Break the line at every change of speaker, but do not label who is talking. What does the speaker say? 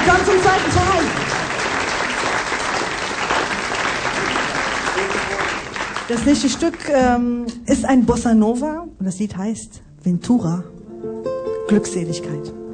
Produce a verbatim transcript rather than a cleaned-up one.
kommen zum zweiten Teil. Das nächste Stück ähm, ist ein Bossa Nova und das Lied heißt Ventura, Glückseligkeit.